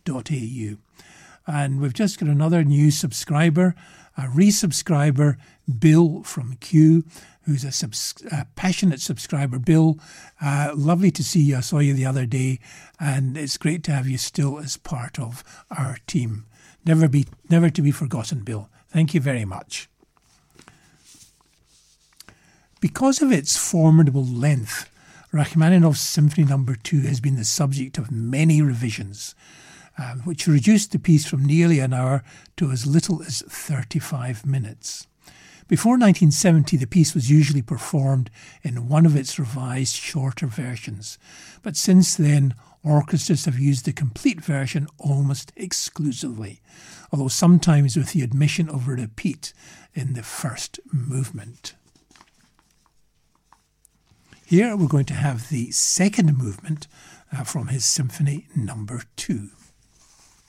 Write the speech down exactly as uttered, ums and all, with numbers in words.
dot a u. And we've just got another new subscriber, a resubscriber, Bill from Kew, who's a, subs- a passionate subscriber. Bill, uh, lovely to see you. I saw you the other day, and it's great to have you still as part of our team. Never be, never to be forgotten, Bill. Thank you very much. Because of its formidable length, Rachmaninoff's Symphony Number two has been the subject of many revisions, uh, which reduced the piece from nearly an hour to as little as thirty-five minutes. Before nineteen seventy, the piece was usually performed in one of its revised shorter versions, but since then, orchestras have used the complete version almost exclusively, although sometimes with the admission of a repeat in the first movement. Here we're going to have the second movement uh, from his Symphony Number two.